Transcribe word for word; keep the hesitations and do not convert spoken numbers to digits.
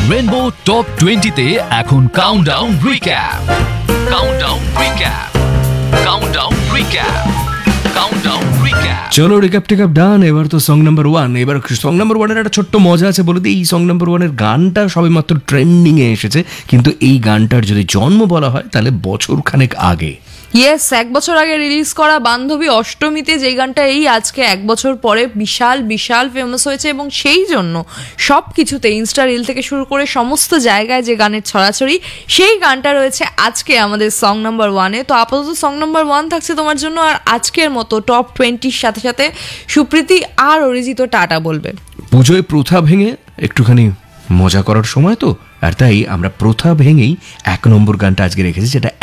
Rainbow top টোয়েন্টিতে এখন countdown recap countdown recap countdown recap countdown recap চলো recap টিক্যাপ ডান। এবার তো সং নাম্বার ওয়ান। এবার সং নাম্বার ওয়ানের একটা ছোট্ট মজা আছে বলে দিই। এই সং নাম্বার ওয়ানের গানটা সবেমাত্র ট্রেন্ডিংয়ে এসেছে, কিন্তু এই গানটার যদি জন্ম বলা হয় তাহলে বছর খানেক আগে। ইয়েস, এক বছর আগে রিলিজ করা বান্ধবী অষ্টমীতে যেই গানটা এই আজকে এক বছর পরে বিশাল বিশাল ফেমাস হয়েছে, এবং সেই জন্য সব কিছুতে ইনস্টা রিল থেকে শুরু করে সমস্ত জায়গায় যে গানের ছড়াছড়ি, সেই গানটা রয়েছে আজকে আমাদের সং নাম্বার ওয়ানে। তো আপাতত সং নাম্বার ওয়ান থাকছে তোমার জন্য, আর আজকের মতো টপ টোয়েন্টির সাথে সাথে সুপ্রীতি আর অরিজিৎ টাটা বলবে। পুজোয় প্রথা ভেঙে একটুখানি মজা করার সময় তো, আর তাই আমরা প্রথা ভেঙেই এক নম্বর গানটা আজকে রেখেছি, যেটা